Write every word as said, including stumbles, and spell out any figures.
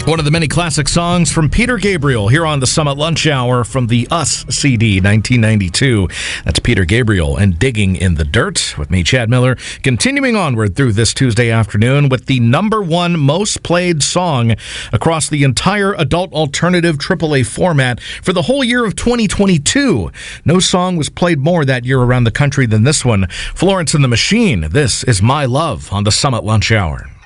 One of the many classic songs from Peter Gabriel here on the Summit Lunch Hour from the Us C D, nineteen ninety-two. That's Peter Gabriel and Digging in the Dirt with me, Chad Miller, continuing onward through this Tuesday afternoon with the number one most played song across the entire adult alternative triple A format for the whole year of twenty twenty-two. No song was played more that year around the country than this one. Florence and the Machine, this is My Love on the Summit Lunch Hour.